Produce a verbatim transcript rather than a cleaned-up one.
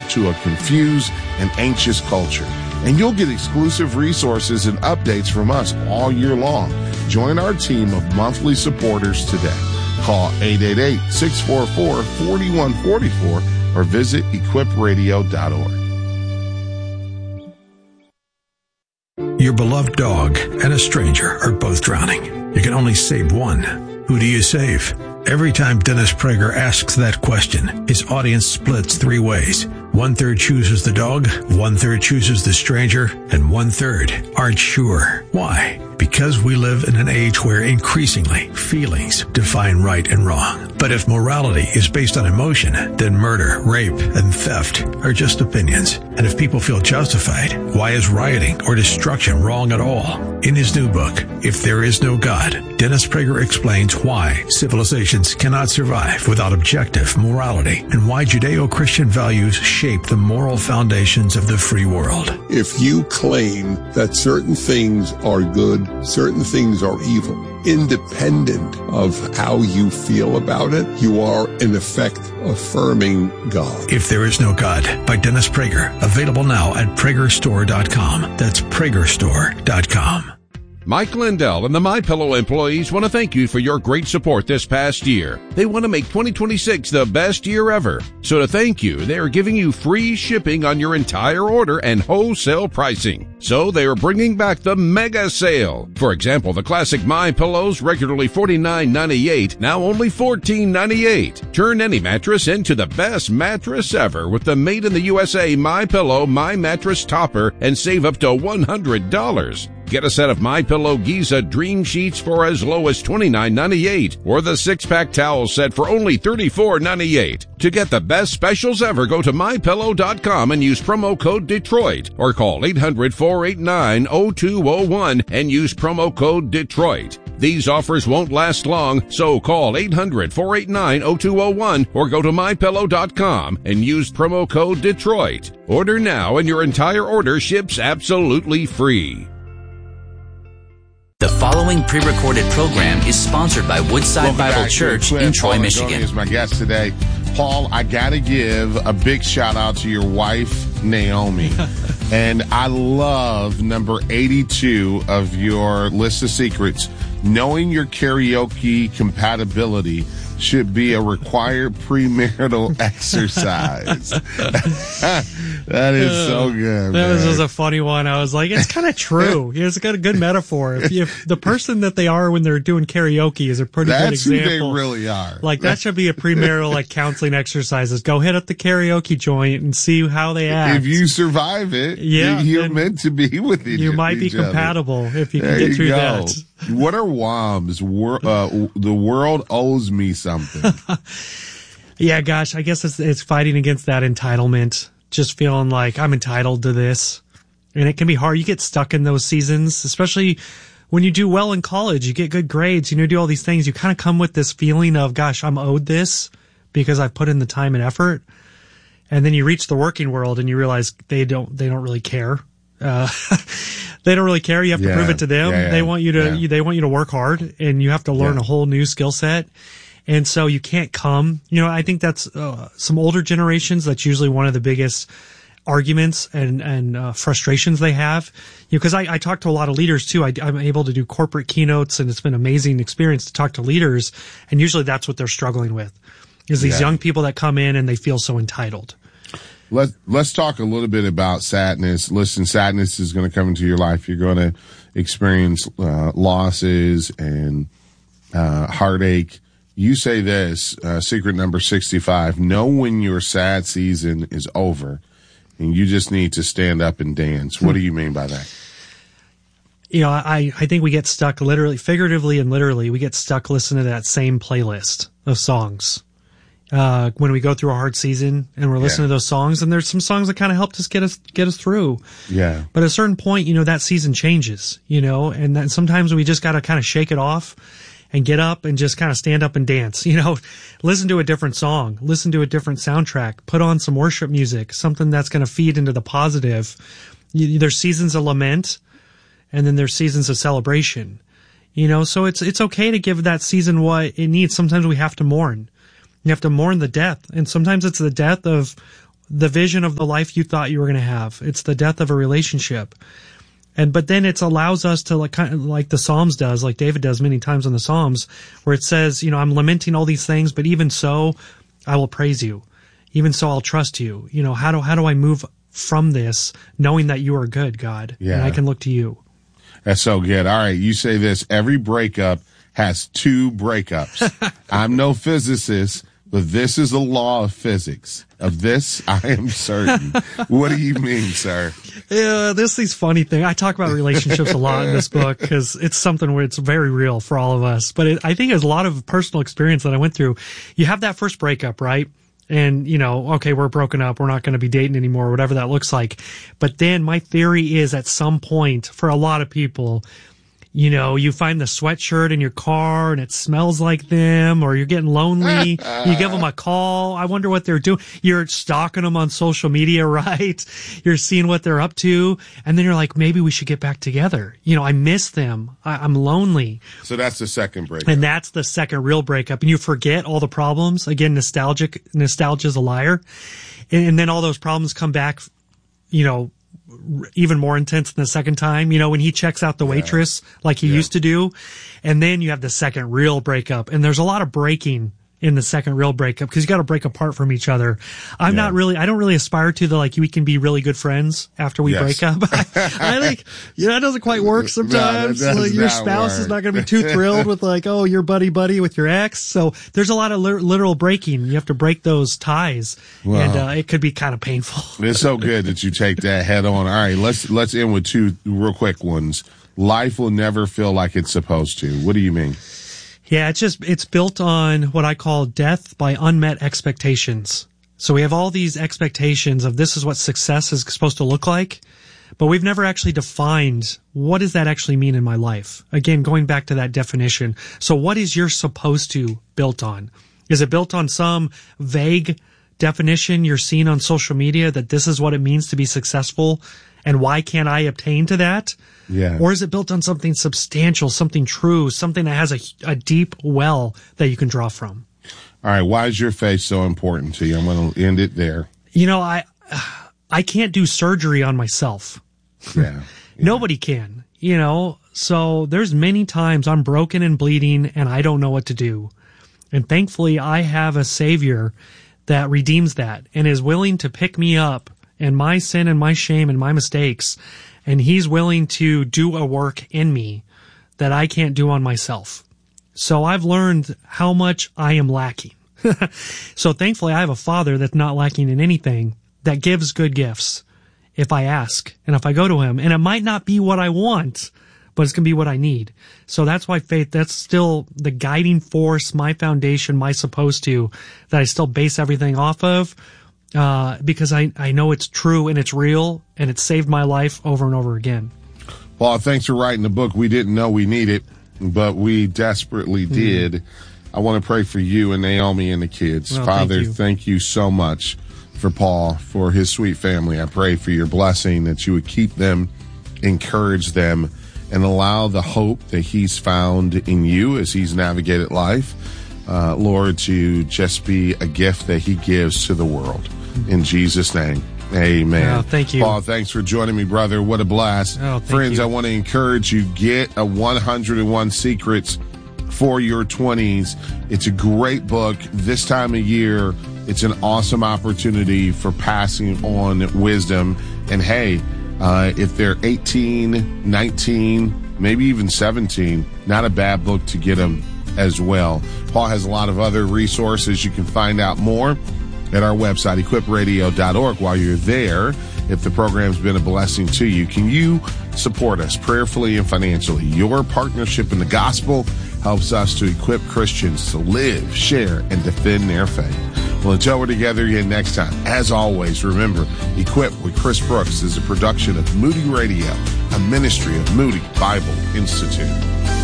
to a confused and anxious culture. And you'll get exclusive resources and updates from us all year long. Join our team of monthly supporters today. Call eight eight eight, six four four, four one four four or visit equip radio dot org. Your beloved dog and a stranger are both drowning. You can only save one. Who do you save? Every time Dennis Prager asks that question, his audience splits three ways. One-third chooses the dog, one-third chooses the stranger, and one-third aren't sure. Why? Because we live in an age where increasingly feelings define right and wrong. But if morality is based on emotion, then murder, rape, and theft are just opinions. And if people feel justified, why is rioting or destruction wrong at all? In his new book, If There Is No God, Dennis Prager explains why civilizations cannot survive without objective morality and why Judeo-Christian values shape the moral foundations of the free world. If you claim that certain things are good, certain things are evil, independent of how you feel about it, you are in effect affirming God. If There Is No God by Dennis Prager, available now at prager store dot com. That's prager store dot com. Mike Lindell and the MyPillow employees want to thank you for your great support this past year. They want to make twenty twenty-six the best year ever. So to thank you, they are giving you free shipping on your entire order and wholesale pricing. So they are bringing back the mega sale. For example, the classic MyPillows, regularly forty-nine ninety-eight, now only fourteen ninety-eight. Turn any mattress into the best mattress ever with the made in the U S A MyPillow My Mattress Topper and save up to one hundred dollars. Get a set of MyPillow Giza Dream Sheets for as low as twenty-nine ninety-eight, or the six-pack towel set for only thirty-four ninety-eight. To get the best specials ever, go to my pillow dot com and use promo code Detroit, or call eight hundred, four eight nine, zero two zero one and use promo code Detroit. These offers won't last long, so call eight hundred, four eight nine, zero two zero one or go to my pillow dot com and use promo code Detroit. Order now and your entire order ships absolutely free. The following pre-recorded program is sponsored by Woodside Welcome Bible back Church to in Paul Troy, Nagoni Michigan. is my guest today. Paul, I got to give a big shout out to your wife, Naomi. And I love number eighty-two of your list of secrets. Knowing your karaoke compatibility should be a required premarital exercise. That is so good. That man. was just a funny one. I was like, it's kind of true. It's got a good metaphor. If, if the person that they are when they're doing karaoke is a pretty That's good example. who they really are. Like, that should be a premarital like counseling exercises. Go hit up the karaoke joint and see how they act. If you survive it, yeah, you're meant to be with each other. You might be compatible other. if you can there get you through go. that. What are W O Ms? Wor- uh, the world owes me something. Yeah, gosh, I guess it's, it's fighting against that entitlement. Just feeling like I'm entitled to this. And it can be hard. You get stuck in those seasons, especially when you do well in college. You get good grades, you know, do all these things. You kind of come with this feeling of, gosh, I'm owed this because I've put in the time and effort. And then you reach the working world and you realize they don't, they don't really care. Uh, they don't really care. You have to yeah, prove it to them. yeah, yeah, they want you to, yeah. you, they want you to work hard and you have to learn yeah. a whole new skill set. And so you can't come, you know, I think that's uh, some older generations. That's usually one of the biggest arguments and, and uh, frustrations they have. You know, cause I, I talk to a lot of leaders too. I, I'm able to do corporate keynotes and it's been an amazing experience to talk to leaders. And usually that's what they're struggling with is these yeah. young people that come in and they feel so entitled. Let's, let's talk a little bit about sadness. Listen, sadness is going to come into your life. You're going to experience uh, losses and uh, heartache. You say this, uh, secret number sixty-five, know when your sad season is over and you just need to stand up and dance. What do you mean by that? You know, I, I think we get stuck literally, figuratively and literally, we get stuck listening to that same playlist of songs. Uh, when we go through a hard season and we're listening yeah. to those songs, and there's some songs that kind of helped us get us, get us through. Yeah. But at a certain point, you know, that season changes, you know, and then sometimes we just got to kind of shake it off and get up and just kind of stand up and dance, you know, listen to a different song, listen to a different soundtrack, put on some worship music, something that's going to feed into the positive. You, there's seasons of lament and then there's seasons of celebration, you know, so it's, it's okay to give that season what it needs. Sometimes we have to mourn. You have to mourn the death. And sometimes it's the death of the vision of the life you thought you were going to have. It's the death of a relationship. And, but then it allows us to, like, kind of like the Psalms does, like David does many times in the Psalms, where it says, you know, I'm lamenting all these things, but even so, I will praise you. Even so, I'll trust you. You know, how do, how do I move from this knowing that you are good, God? Yeah. And I can look to you. That's so good. All right. You say this, every breakup has two breakups. I'm no physicist, but this is the law of physics. Of this, I am certain. What do you mean, sir? Yeah, this is funny thing. I talk about relationships a lot in this book because it's something where it's very real for all of us. But it, I think there's a lot of personal experience that I went through. You have that first breakup, right? And, you know, okay, we're broken up. We're not going to be dating anymore, whatever that looks like. But then my theory is at some point for a lot of people, you know, you find the sweatshirt in your car and it smells like them, or you're getting lonely. You give them a call. I wonder what they're doing. You're stalking them on social media, right? You're seeing what they're up to. And then you're like, maybe we should get back together. You know, I miss them. I, I'm lonely. So that's the second breakup. And that's the second real breakup. And you forget all the problems. Again, nostalgic, nostalgia's a liar. And, and then all those problems come back, you know, even more intense than the second time, you know, when he checks out the waitress yeah. like he yeah. used to do. And then you have the second real breakup. And there's a lot of breaking in the second real breakup because you got to break apart from each other. I'm yeah. not really, I don't really aspire to the, like, we can be really good friends after we yes. break up. I, I think, yeah, that doesn't quite work sometimes. No, like, your spouse work. is not going to be too thrilled with, like, oh, you're buddy buddy with your ex. So there's a lot of li- literal breaking. You have to break those ties. Wow. And, uh, it could be kind of painful. It's so good that you take that head on. All right, let's, let's end with two real quick ones. Life will never feel like it's supposed to. What do you mean? Yeah, it's just, it's built on what I call death by unmet expectations. So we have all these expectations of this is what success is supposed to look like, but we've never actually defined what does that actually mean in my life? Again, going back to that definition. So what is your supposed to built on? Is it built on some vague definition you're seeing on social media that this is what it means to be successful and why can't I obtain to that? Yeah. Or is it built on something substantial, something true, something that has a, a deep well that you can draw from? All right. Why is your faith so important to you? I'm going to end it there. You know, I, I can't do surgery on myself. Yeah. yeah. Nobody can, you know, so there's many times I'm broken and bleeding and I don't know what to do. And thankfully I have a savior that redeems that and is willing to pick me up and my sin and my shame and my mistakes. And he's willing to do a work in me that I can't do on myself. So I've learned how much I am lacking. So thankfully I have a father that's not lacking in anything, that gives good gifts if I ask and if I go to him. And it might not be what I want, but it's going to be what I need. So that's why faith, that's still the guiding force, my foundation, my supposed to, that I still base everything off of. Uh, because I, I know it's true and it's real and it's saved my life over and over again. Paul, thanks for writing the book. We didn't know we needed, but we desperately mm. did. I want to pray for you and Naomi and the kids. Well, Father, thank you. thank you so much for Paul, for his sweet family. I pray for your blessing, that you would keep them, encourage them, and allow the hope that he's found in you as he's navigated life, uh, Lord, to just be a gift that he gives to the world. In Jesus' name, amen. Oh, thank you. Paul, thanks for joining me, brother. What a blast. Oh, thank Friends, you. I want to encourage you, get a one hundred one Secrets for Your twenties. It's a great book. This time of year, it's an awesome opportunity for passing on wisdom. And hey, uh, if they're eighteen, nineteen, maybe even seventeen, not a bad book to get them as well. Paul has a lot of other resources. You can find out more at our website, equip radio dot org. While you're there, if the program's been a blessing to you, can you support us prayerfully and financially? Your partnership in the gospel helps us to equip Christians to live, share, and defend their faith. Well, until we're together again next time, as always, remember, Equip with Chris Brooks is a production of Moody Radio, a ministry of Moody Bible Institute.